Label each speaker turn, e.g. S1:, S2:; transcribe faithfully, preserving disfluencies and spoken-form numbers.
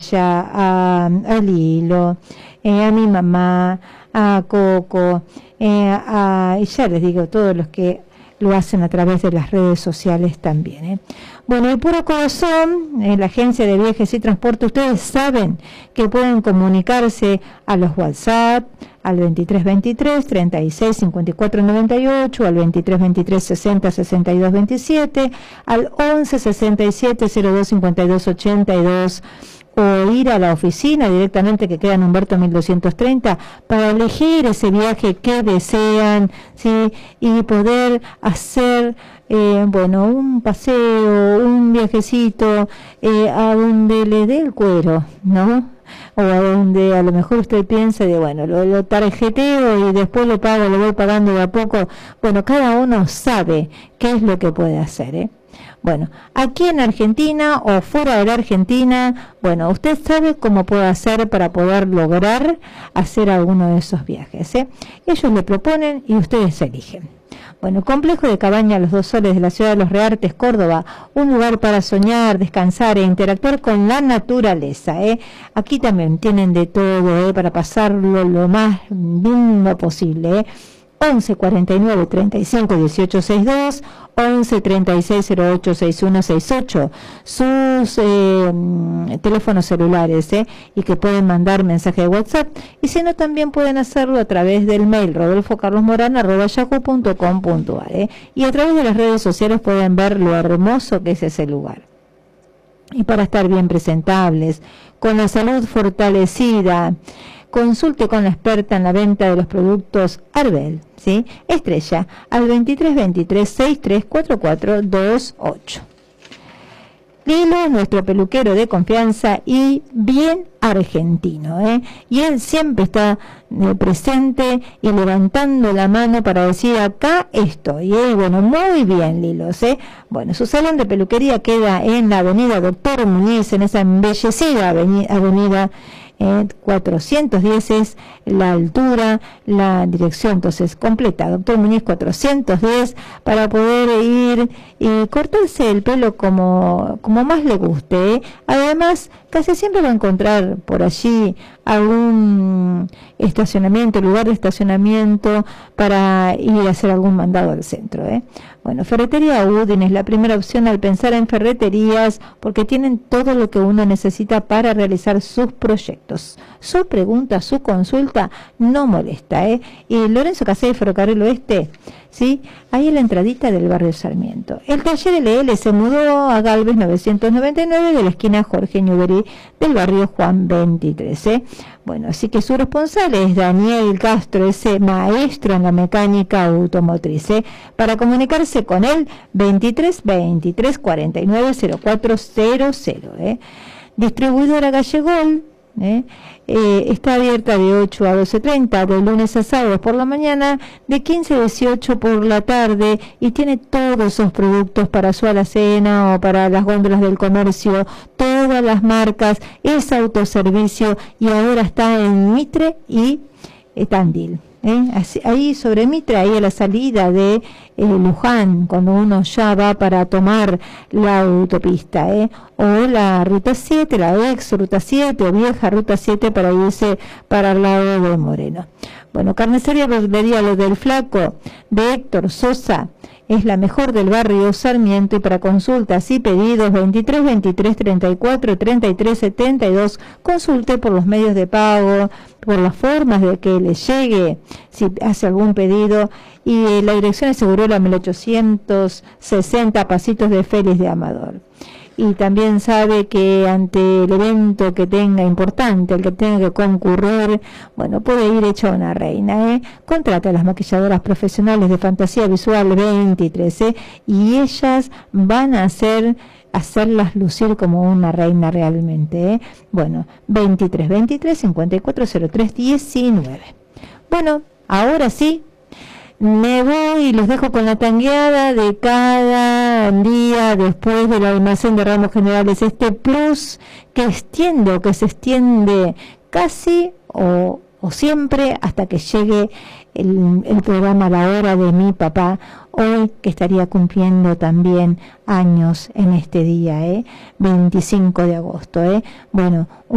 S1: Estrella, a, a Lilo, eh, a mi mamá, a Coco, eh, a, y ya les digo, todos los que lo hacen a través de las redes sociales también, ¿eh? Bueno, y Puro Corazón, eh, la agencia de viajes y transporte, ustedes saben que pueden comunicarse a los WhatsApp, al veintitrés veintitrés, treinta y seis, cincuenta y cuatro noventa y ocho, al veintitrés veintitrés, sesenta, sesenta y dos veintisiete, al once sesenta y siete, cero dos cincuenta y dos ochenta y dos, o ir a la oficina directamente que queda en Humberto mil doscientos treinta para elegir ese viaje que desean, ¿sí? Y poder hacer, eh, bueno, un paseo, un viajecito eh, a donde le dé el cuero, ¿no? O a donde a lo mejor usted piensa de, bueno, lo, lo tarjeteo y después lo pago, lo voy pagando de a poco. Bueno, cada uno sabe qué es lo que puede hacer, ¿eh? Bueno, aquí en Argentina o fuera de la Argentina, bueno, usted sabe cómo puede hacer para poder lograr hacer alguno de esos viajes, ¿eh? Ellos le proponen y ustedes eligen. Bueno, Complejo de Cabaña Los Dos Soles de la ciudad de Los Reartes, Córdoba, un lugar para soñar, descansar e interactuar con la naturaleza, ¿eh? Aquí también tienen de todo, ¿eh? Para pasarlo lo más lindo posible, ¿eh? once cuarenta y nueve treinta y cinco dieciocho sesenta y dos, once treinta y seis cero ocho sesenta y uno sesenta y ocho, sus eh, teléfonos celulares, eh, y que pueden mandar mensaje de WhatsApp, y si no también pueden hacerlo a través del mail rodolfo carlos morán arroba yahoo punto com punto ar, eh, y a través de las redes sociales pueden ver lo hermoso que es ese lugar. Y para estar bien presentables, con la salud fortalecida, consulte con la experta en la venta de los productos Arbel, ¿sí? Estrella, al veintitrés veintitrés, sesenta y tres cuarenta y cuatro veintiocho. Lilo es nuestro peluquero de confianza y bien argentino, ¿eh? Y él siempre está eh, presente y levantando la mano para decir, acá estoy, ¿eh? Bueno, muy bien, Lilos, ¿eh? Bueno, su salón de peluquería queda en la avenida Doctor Muñiz, en esa embellecida avenida, avenida Eh, cuatrocientos diez es la altura, la dirección entonces completa, Doctor Muñiz cuatrocientos diez, para poder ir y cortarse el pelo como, como más le guste, ¿eh? Además, casi siempre va a encontrar por allí algún estacionamiento, lugar de estacionamiento para ir a hacer algún mandado al centro, ¿eh? Bueno, Ferretería Udin es la primera opción al pensar en ferreterías porque tienen todo lo que uno necesita para realizar sus proyectos. Su pregunta, su consulta no molesta, ¿eh? Y Lorenzo Casey, Ferrocarril Oeste, ¿sí? Ahí en la entradita del barrio Sarmiento. El taller L L se mudó a Galvez novecientos noventa y nueve de la esquina Jorge Newbery del barrio Juan veintitrés, ¿eh? Bueno, así que su responsable es Daniel Castro, ese maestro en la mecánica automotriz, ¿eh? Para comunicarse con él, veintitrés veintitrés cuarenta y nueve cero cuatro cero cero, ¿eh? Distribuidora Gallegol, ¿eh? Eh, está abierta de ocho a doce treinta, de lunes a sábados por la mañana, de quince a dieciocho por la tarde, y tiene todos esos productos para su alacena o para las góndolas del comercio, todas las marcas, es autoservicio, y ahora está en Mitre y eh, Tandil. ¿Eh? Así, ahí sobre Mitre, ahí a la salida de eh, Luján, cuando uno ya va para tomar la autopista, ¿eh? O la ruta siete, la ex ruta siete o vieja ruta siete para irse para el lado de Moreno. Bueno, Carnicería Verdulería Lo del Flaco de Héctor Sosa es la mejor del barrio Sarmiento, y para consultas y pedidos veintitrés veintitrés treinta y cuatro treinta y tres setenta y dos, consulte por los medios de pago, por las formas de que le llegue si hace algún pedido, y eh, la dirección es Segurola mil ochocientos sesenta, Pasitos de Félix de Amador. Y también sabe que ante el evento que tenga importante, el que tenga que concurrir, bueno, puede ir hecha una reina, ¿eh? Contrate a las maquilladoras profesionales de Fantasía Visual veintitrés, ¿eh? Y ellas van a hacer hacerlas lucir como una reina realmente, ¿eh? Bueno, veintitrés veintitrés cincuenta y cuatro cero tres diecinueve. Bueno, ahora sí, me voy y los dejo con la tangueada de cada día después del almacén de ramos generales, este plus que extiendo, que se extiende casi o, o siempre hasta que llegue el, el programa La Hora de mi papá, hoy que estaría cumpliendo también años en este día, ¿eh? veinticinco de agosto, ¿eh? Bueno,